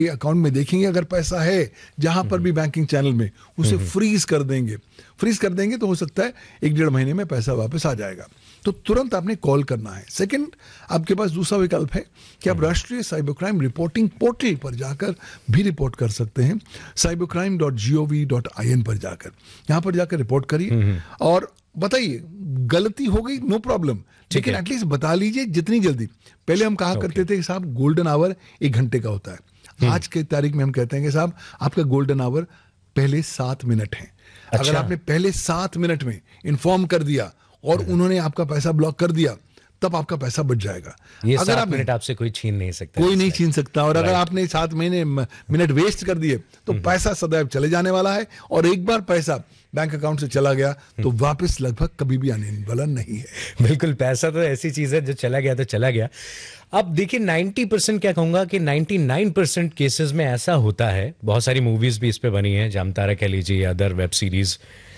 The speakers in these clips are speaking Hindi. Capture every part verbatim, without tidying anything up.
अकाउंट में देखेंगे, अगर पैसा है जहां पर भी बैंकिंग चैनल में, उसे फ्रीज कर देंगे। फ्रीज कर देंगे तो हो सकता है एक डेढ़ महीने में पैसा वापस आ जाएगा। तो तुरंत आपने कॉल करना है। सेकंड, आपके पास दूसरा विकल्प है कि आप राष्ट्रीय साइबर क्राइम रिपोर्टिंग पोर्टल पर जाकर भी रिपोर्ट कर सकते हैं, cyber crime dot G O V dot I N पर जाकर। यहां पर जाकर रिपोर्ट करिए और बताइए गलती हो गई, नो प्रॉब्लम, लेकिन एटलीस्ट बता लीजिए जितनी जल्दी। पहले हम कहा करते थे कि साहब गोल्डन आवर एक घंटे का होता है, आज के तारीख में हम कहते हैं कि साहब आपका गोल्डन आवर पहले सात मिनट है। अच्छा। अगर आपने पहले सात मिनट में इन्फॉर्म कर दिया और उन्होंने आपका पैसा ब्लॉक कर दिया, तब आपका पैसा बच जाएगा। ये अगर आप मिनट आपसे कोई छीन नहीं सकता, कोई नहीं छीन सकता। और अगर आपने सात महीने मिनट वेस्ट कर दिए तो पैसा सदैव चले जाने वाला है, और एक बार पैसा बैंक अकाउंट से चला गया तो वापस लगभग कभी भी आने वाला नहीं है। बिल्कुल, पैसा तो ऐसी चीज है जो चला गया तो चला गया। अब देखिए नब्बे परसेंट, क्या कहूंगा कि निन्यानवे परसेंट केसेस में ऐसा होता है, बहुत सारी मूवीज भी इस पे बनी है, जामतारा कह लीजिए या अदर वेब सीरीज,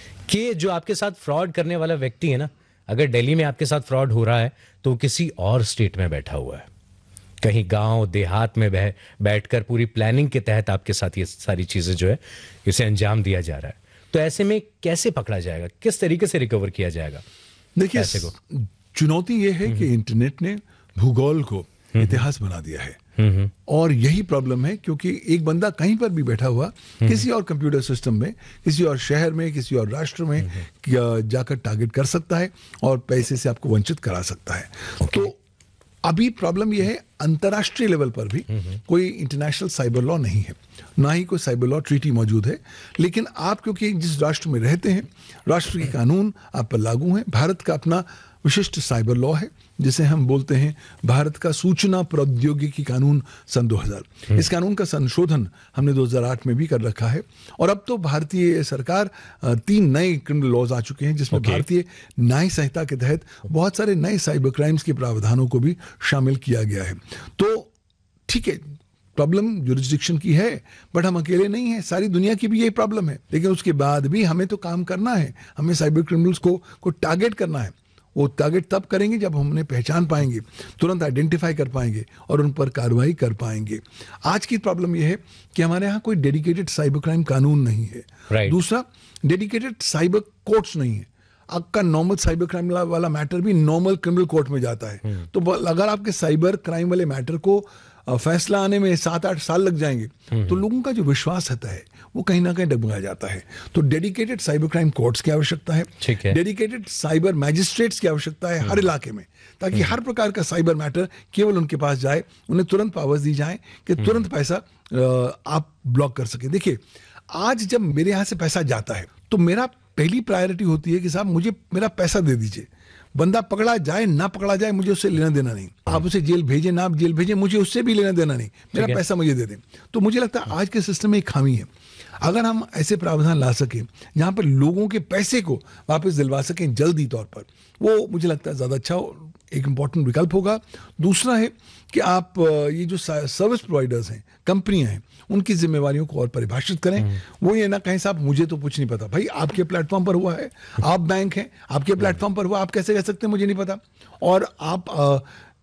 कि जो आपके साथ फ्रॉड करने वाला व्यक्ति है ना, अगर दिल्ली में आपके साथ फ्रॉड हो रहा है तो किसी और स्टेट में बैठा हुआ है, कहीं गांव देहात में बह बैठकर पूरी प्लानिंग के तहत आपके साथ ये सारी चीजें जो है इसे अंजाम दिया जा रहा है। तो ऐसे में कैसे पकड़ा जाएगा, किस तरीके से रिकवर किया जाएगा? देखिए, चुनौती ये है कि इंटरनेट ने भूगोल को इतिहास बना दिया है, और यही प्रॉब्लम है क्योंकि एक बंदा कहीं पर भी बैठा हुआ किसी और कंप्यूटर सिस्टम में, किसी और शहर में, किसी और राष्ट्र में जाकर टारगेट कर सकता है और पैसे से आपको वंचित करा सकता है। तो अभी प्रॉब्लम यह है, अंतर्राष्ट्रीय लेवल पर भी कोई इंटरनेशनल साइबर लॉ नहीं है, ना ही कोई साइबर लॉ ट्रीटी मौजूद है। लेकिन आप क्योंकि जिस राष्ट्र में रहते हैं, राष्ट्र के कानून आप पर लागू हैं। भारत का अपना विशिष्ट साइबर लॉ है, जिसे हम बोलते हैं भारत का सूचना प्रौद्योगिकी कानून सन दो हज़ार। इस कानून का संशोधन हमने दो हज़ार आठ में भी कर रखा है, और अब तो भारतीय सरकार तीन नए क्रिमिनल लॉज आ चुके हैं, जिसमें okay. भारतीय न्याय संहिता के तहत बहुत सारे नए साइबर क्राइम्स के प्रावधानों को भी शामिल किया गया है। तो ठीक है, प्रॉब्लम जुरिस्डिक्शन की है, बट हम अकेले नहीं हैं, सारी दुनिया की भी यही प्रॉब्लम है। लेकिन उसके बाद भी हमें तो काम करना है, हमें साइबर क्रिमिनल्स को को टारगेट करना है। वो टारगेट तब करेंगे जब हम उन्हें पहचान पाएंगे, तुरंत आइडेंटिफाई कर पाएंगे और उन पर कार्रवाई कर पाएंगे। आज की प्रॉब्लम यह है कि हमारे यहाँ कोई डेडिकेटेड साइबर क्राइम कानून नहीं है। right. दूसरा, डेडिकेटेड साइबर कोर्ट्स नहीं है। आपका नॉर्मल साइबर क्राइम वाला मैटर भी नॉर्मल क्रिमिनल कोर्ट में जाता है। hmm. तो अगर आपके साइबर क्राइम वाले मैटर को फैसला आने में सात आठ साल लग जाएंगे, hmm. तो लोगों का जो विश्वास रहता है वो कहीं ना कहीं डगमगा जाता है। तो डेडिकेटेड साइबर क्राइम कोर्ट्स की आवश्यकता है, डेडिकेटेड साइबर मैजिस्ट्रेट्स की आवश्यकता है हर इलाके में, ताकि हर प्रकार का साइबर मैटर केवल उनके पास जाए, उन्हें तुरंत पावर्स दी जाए कि तुरंत पैसा आप ब्लॉक कर सके। देखिए, आज जब मेरे यहाँ से पैसा जाता है तो मेरा पहली प्रायोरिटी होती है कि साहब मुझे मेरा पैसा दे दीजिए। बंदा पकड़ा जाए ना पकड़ा जाए, मुझे उससे लेना देना नहीं। आप उसे जेल भेजें ना आप जेल भेजें, मुझे उससे भी लेना देना नहीं, मेरा पैसा मुझे दे दें। तो मुझे लगता है आज के सिस्टम में एक खामी है। अगर हम ऐसे प्रावधान ला सकें जहां पर लोगों के पैसे को वापस दिलवा सकें जल्दी तौर पर, वो मुझे लगता है ज़्यादा अच्छा एक इम्पॉर्टेंट विकल्प होगा। दूसरा है कि आप ये जो सर्विस प्रोवाइडर्स हैं, कंपनियां हैं, उनकी जिम्मेवारियों को और परिभाषित करें। वो ये ना कहें साहब मुझे तो कुछ नहीं पता। भाई, आपके प्लेटफॉर्म पर हुआ है, आप बैंक हैं, आपके प्लेटफॉर्म पर हुआ, आप कैसे कह सकते हैं मुझे नहीं पता? और आप आ,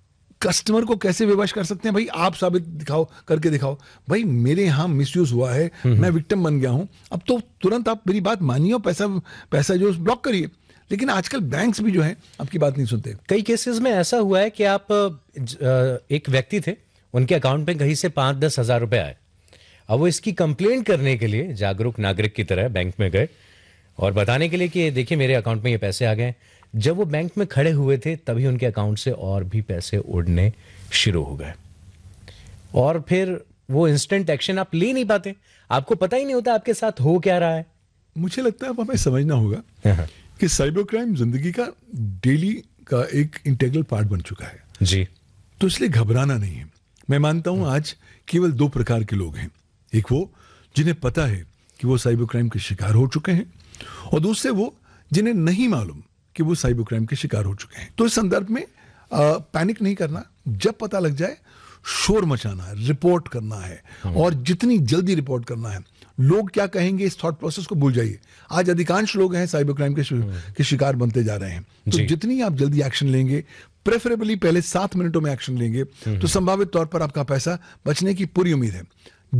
कस्टमर को कैसे विवश कर सकते हैं? भाई आप साबित दिखाओ, करके दिखाओ। भाई मेरे यहाँ मिसयूज हुआ है, मैं विक्टिम बन गया हूं, अब तो तुरंत आप मेरी बात मानिए और पैसा पैसा जो ब्लॉक करिए। लेकिन आजकल बैंक्स भी जो है आपकी बात नहीं सुनते। कई केसेस में ऐसा हुआ है कि आप एक व्यक्ति थे, उनके अकाउंट में कहीं से पांच दस हजार रुपए आए। अब वो इसकी कंप्लेंट करने के लिए जागरूक नागरिक की तरह बैंक में गए और बताने के लिए कि देखिए मेरे अकाउंट में ये पैसे आ गए। जब वो बैंक में खड़े हुए थे तभी उनके अकाउंट से और भी पैसे उड़ने शुरू हो गए, और फिर वो इंस्टेंट एक्शन आप ले नहीं पाते, आपको पता ही नहीं होता आपके साथ हो क्या रहा है। मुझे लगता है अब हमें समझना होगा कि साइबर क्राइम जिंदगी का डेली का एक इंटीग्रल पार्ट बन चुका है जी। तो इसलिए घबराना नहीं है। मैं मानता हूं आज केवल दो प्रकार के लोग हैं, एक वो जिन्हें पता है कि वो साइबर क्राइम के शिकार हो चुके हैं, और दूसरे वो जिन्हें नहीं मालूम कि वो साइबर क्राइम के शिकार हो चुके हैं। तो इस संदर्भ में आ, पैनिक नहीं करना, जब पता लग जाए शोर मचाना है, रिपोर्ट करना है, और जितनी जल्दी रिपोर्ट करना है। लोग क्या कहेंगे इस थॉट प्रोसेस को भूल जाइए। आज अधिकांश लोग हैं साइबर क्राइम के, के शिकार बनते जा रहे हैं। तो जितनी आप जल्दी एक्शन लेंगे, प्रेफरेबली पहले सात मिनटों में एक्शन लेंगे, तो संभावित तौर पर आपका पैसा बचने की पूरी उम्मीद है।